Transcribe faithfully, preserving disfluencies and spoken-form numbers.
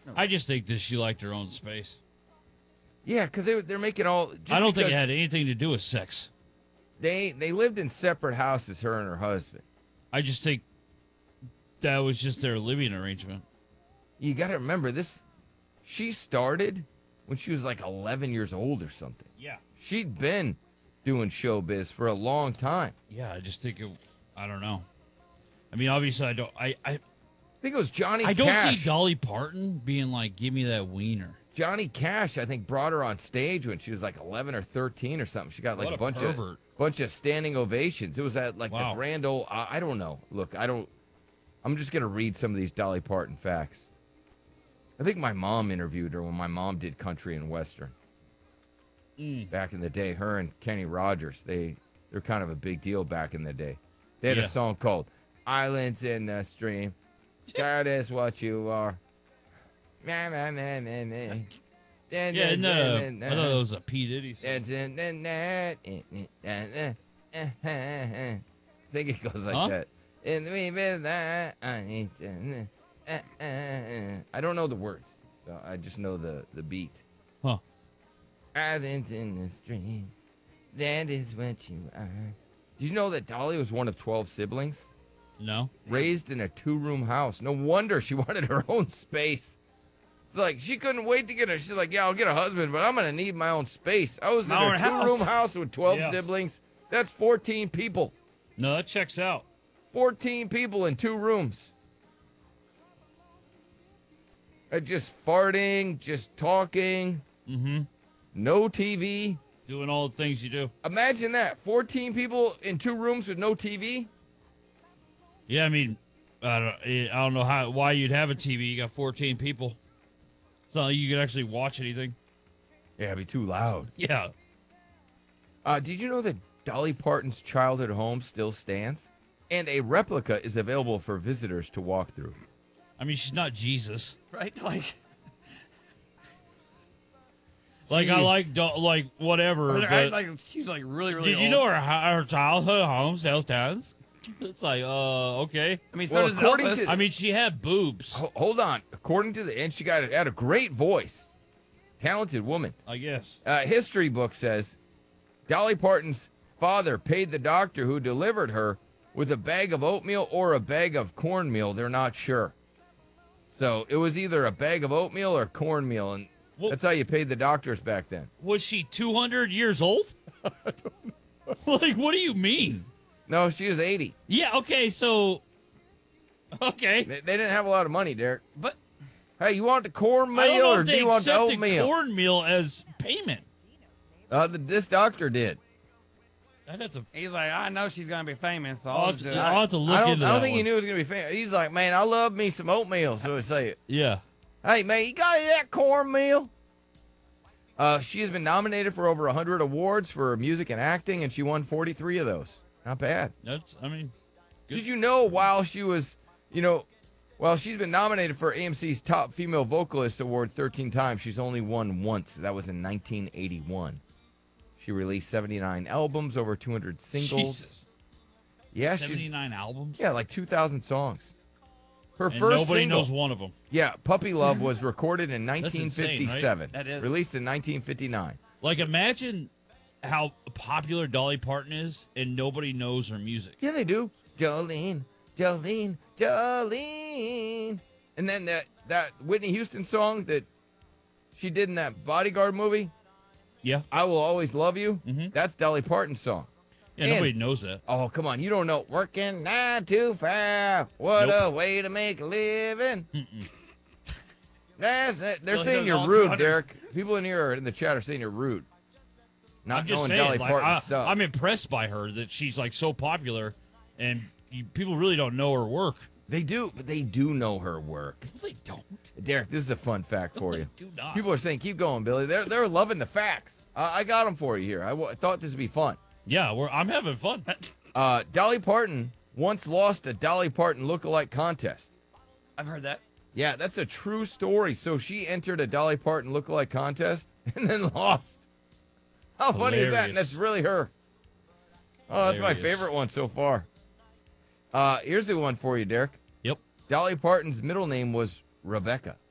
I just think that she liked her own space. Yeah, because they, they're making all... Just I don't think it because had anything to do with sex. They, they lived in separate houses, her and her husband. I just think that was just their living arrangement. You got to remember, this... She started when she was like eleven years old or something. Yeah. She'd been doing showbiz for a long time. Yeah, I just think it... I don't know. I mean, obviously, I don't... I, I, I think it was Johnny I don't Cash. see Dolly Parton being like, give me that wiener. Johnny Cash, I think, brought her on stage when she was like eleven or thirteen or something. She got like What a, a bunch pervert. of bunch of standing ovations. It was at like Wow. the Grand Ole. I, I don't know. Look, I don't. I'm just gonna read some of these Dolly Parton facts. I think my mom interviewed her when my mom did country and western Mm. back in the day. Her and Kenny Rogers, they they're kind of a big deal back in the day. They had Yeah. a song called "Islands in the Stream." That is what you are. Nah, nah, nah, nah, nah. Yeah, no, I thought it was a P. Diddy song. I think it goes like Huh? that. And we been that. I don't know the words, so I just know the, the beat. Huh. Islands in the stream. That is what you are. Did you know that Dolly was one of twelve siblings? No. Raised in a two-room house. No wonder she wanted her own space. It's like she couldn't wait to get her. She's like, yeah, I'll get a husband, but I'm going to need my own space. I was in My a own two-room house. house with twelve Yes. siblings. That's fourteen people. No, that checks out. fourteen people in two rooms. Uh, just farting, just talking. Mm-hmm. No T V. Doing all the things you do. Imagine that. fourteen people in two rooms with no T V. Yeah, I mean, I don't, I don't know how why you'd have a T V. You got fourteen people. It's not like you could actually watch anything. Yeah, it'd be too loud. Yeah. Uh, did you know that Dolly Parton's childhood home still stands? And a replica is available for visitors to walk through. I mean, she's not Jesus. Right? Like, Like, She- I like, do- like, whatever. I- But like she's like really, really did you old. know her, ho- her childhood home still stands? It's like, uh, okay. I mean, so Well, does according Elvis. to- I mean, she had boobs, Ho- hold on. According to the, and she got had a great voice. Talented woman. I guess. Uh, history book says Dolly Parton's father paid the doctor who delivered her with a bag of oatmeal or a bag of cornmeal. They're not sure. So it was either a bag of oatmeal or cornmeal, and Well- that's how you paid the doctors back then. Was she two hundred years old? Like, what do you mean? No, she was eighty. Yeah, okay, so. Okay. They, they didn't have a lot of money, Derek. but Hey, you want the I don't cornmeal know or if do they you want the accepted oatmeal? cornmeal as payment. Uh, the, this doctor did. I'd have to, he's like, I know she's gonna be famous, so I'll I'll have just to, do it. I'll have to look I don't, into I don't that think he one. knew it was going to be famous. He's like, man, I love me some oatmeal. So I say, Yeah. hey, man, you got that cornmeal? Uh, she has been nominated for over one hundred awards for music and acting, and she won forty-three of those. Not bad. That's, I mean, Good. Did you know while she was, you know, while she's been nominated for A M C's Top Female Vocalist Award thirteen times, she's only won once. That was in nineteen eighty-one. She released seventy-nine albums, over two hundred singles. Jesus. Yeah, she's seventy-nine albums? yeah, like two thousand songs. Her And first nobody single, knows one of them. yeah, Puppy Love was recorded in That's nineteen fifty-seven. That is. Released in nineteen fifty-nine. Like, imagine how popular Dolly Parton is, and nobody knows her music. Yeah, they do. Jolene, Jolene, Jolene. And then that, that Whitney Houston song that she did in that Bodyguard movie, Yeah. I Will Always Love You, Mhm. that's Dolly Parton's song. Yeah, And- nobody knows that. Oh, come on. You don't know. Working nine to five. What Nope. a way to make a living. That's it. They're Well, he saying knows you're all rude, two hundred. Derek. People in here are in the chat are saying you're rude. Not I'm just knowing saying, Dolly like, Parton I, stuff. I'm impressed by her that she's, like, so popular, and you, people really don't know her work. They do, but they do know her work. No, they don't. Derek, this is a fun fact for you. Do not. People are saying, keep going, Billy. They're they're loving the facts. Uh, I got them for you here. I w- thought this would be fun. Yeah, we're, I'm having fun. Uh, Dolly Parton once lost a Dolly Parton lookalike contest. I've heard that. Yeah, that's a true story. So she entered a Dolly Parton lookalike contest and then lost. How funny is that? And Hilarious. that's really her. Oh, that's my Hilarious. favorite one so far. Uh, here's the one for you, Derek. Yep. Dolly Parton's middle name was Rebecca.